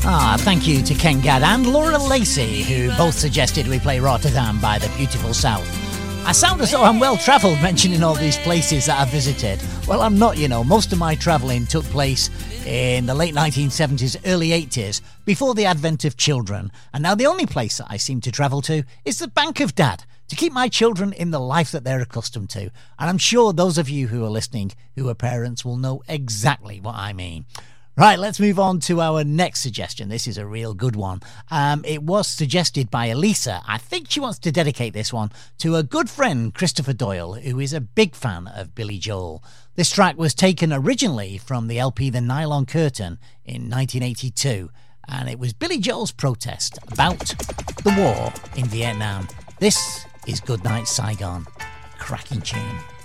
Thank you to Ken Gadd and Laura Lacey, who both suggested we play Rotterdam by the Beautiful South. I sound as though I'm well travelled mentioning all these places that I've visited. Well, I'm not, you know. Most of my travelling took place in the late 1970s, early 80s, before the advent of children. And now the only place that I seem to travel to is the Bank of Dad, to keep my children in the life that they're accustomed to. And I'm sure those of you who are listening who are parents will know exactly what I mean. Right, let's move on to our next suggestion. This is a real good one. It was suggested by Elisa. I think she wants to dedicate this one to a good friend, Christopher Doyle, who is a big fan of Billy Joel. This track was taken originally from the LP The Nylon Curtain in 1982, and it was Billy Joel's protest about the war in Vietnam. This is Goodnight Saigon. Cracking tune.